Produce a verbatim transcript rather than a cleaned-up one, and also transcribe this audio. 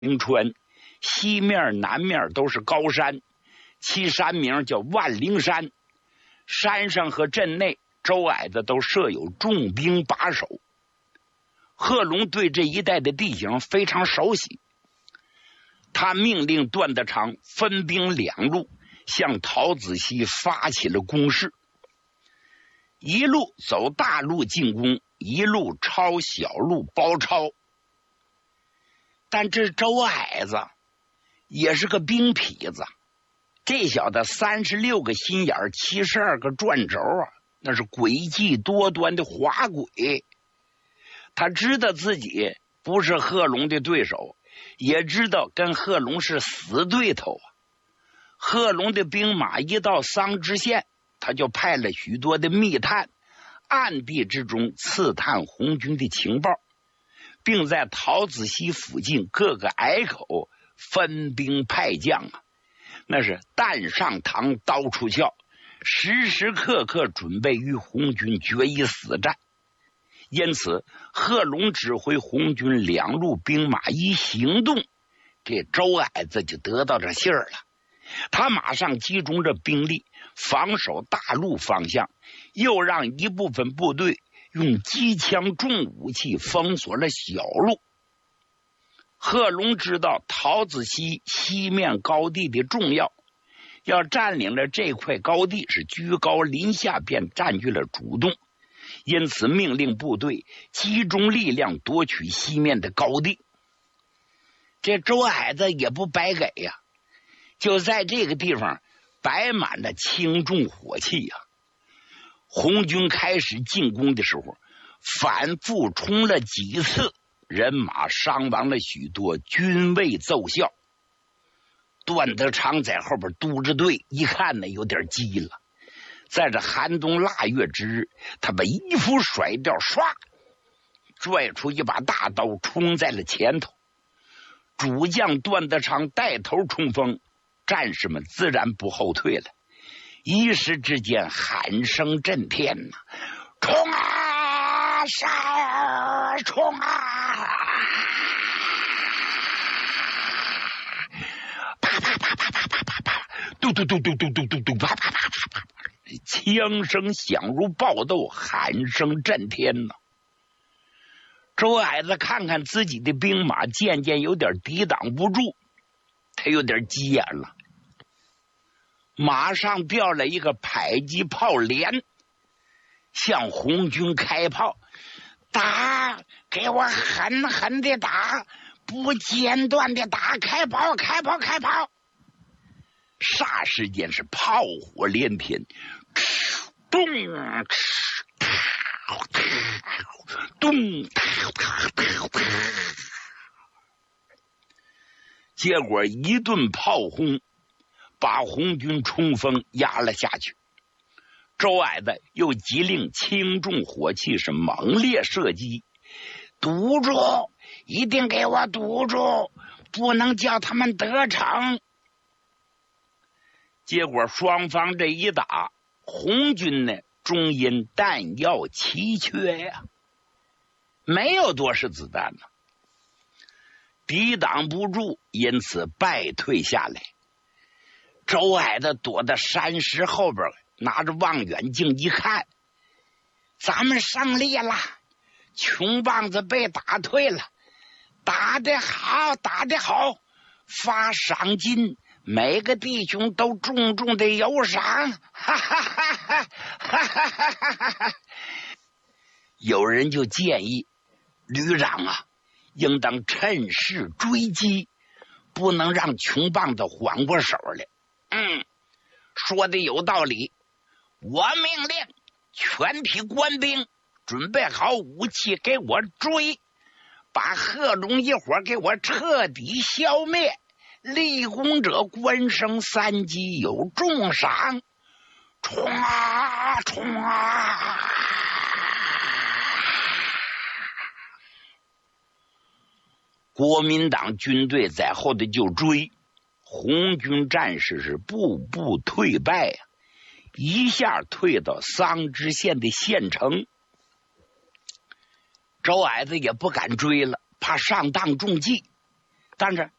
平川，西面南面都是高山，其山名叫万灵山。山上和镇内周矮子都设有重兵把守。贺龙对这一带的地形非常熟悉，他命令段德昌分兵两路向陶子熙发起了攻势，一路走大路进攻，一路抄小路包抄。但这周矮子也是个兵痞子，这小子三十六个心眼儿，七十二个转轴啊，那是诡计多端的滑鬼。他知道自己不是贺龙的对手，也知道跟贺龙是死对头啊。贺龙的兵马一到桑植县，他就派了许多的密探，暗地之中刺探红军的情报，并在陶子溪附近各个隘口分兵派将啊，那是弹上膛，刀出鞘，时时刻刻准备与红军决一死战。因此，贺龙指挥红军两路兵马一行动，这周矮子就得到这信儿了。他马上集中着兵力防守大路方向，又让一部分部队用机枪重武器封锁了小路。贺龙知道陶子溪西面高地的重要，要占领了这块高地是居高临下，便占据了主动，因此命令部队集中力量夺取西面的高地。这周矮子也不白给呀、啊，就在这个地方摆满了轻重火器呀、啊。红军开始进攻的时候，反复冲了几次，人马伤亡了许多，军未奏效。段德昌在后边督着队，一看呢有点急了，在这寒冬腊月之日，他把衣服甩掉，唰拽出一把大刀，冲在了前头。主将段德昌带头冲锋，战士们自然不后退了，一时之间喊声震天呐、啊！冲啊！杀！冲啊！啪啪啪啪啪啪啪啪，嘟嘟嘟嘟嘟嘟嘟嘟，啪啪啪啪啪，枪声响如爆豆，喊声震天呐！周矮子看看自己的兵马渐渐有点抵挡不住，他有点急眼了，马上调了一个迫击炮连，向红军开炮，打，给我狠狠的打，不间断的打，开炮开炮开炮！霎时间是炮火连天，咚咚，结果一顿炮轰把红军冲锋压了下去。周矮子又急令轻重火器是猛烈射击，堵住，一定给我堵住，不能叫他们得逞。结果双方这一打，红军呢终因弹药奇缺呀、啊，没有多少子弹呢，抵挡不住，因此败退下来。周矮子躲在山石后边，拿着望远镜一看，咱们胜利了，穷棒子被打退了，打得好，打得好，发赏金，每个弟兄都重重的有赏，哈哈哈哈哈哈哈哈！有人就建议旅长啊，应当趁势追击，不能让穷棒子缓过手来。嗯，说的有道理。我命令全体官兵准备好武器，给我追，把贺龙一伙给我彻底消灭。立功者官升三级，有重赏。冲啊冲啊！国民党军队在后头就追，红军战士是步步退败呀、啊，一下退到桑植县的县城。周矮子也不敢追了，怕上当中计， 但是